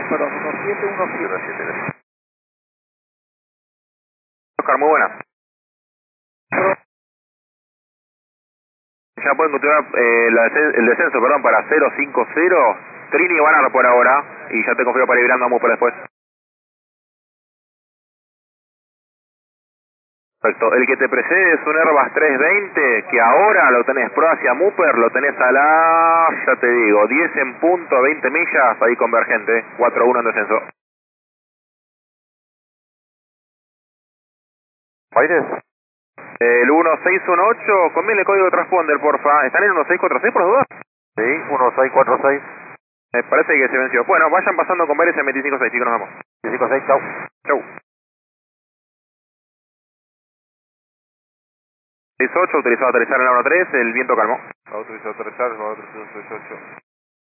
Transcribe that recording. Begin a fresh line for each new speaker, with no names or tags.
perdón, 17177.
Oscar, muy buena. Ya pueden continuar el descenso, perdón, para 050. Trini van a por ahora y ya te confío para ir a Muper después. Perfecto. El que te precede es un Airbus 320 que ahora lo tenés pro hacia Muper, lo tenés a ya te digo, 10 en punto, 20 millas, ahí convergente, 4-1 en descenso.
¿Aires?
El 1618, conviene el código de transponder, porfa. ¿Están en 1646 por las dudas?
Sí, 1646.
Me parece que se venció. Bueno, vayan pasando con varios en 256, chicos, nos vemos.
256, chau.
Chau. 18, autorizado a aterrizar en la 13, el viento calmó.
Autorizado a aterrizar, 368.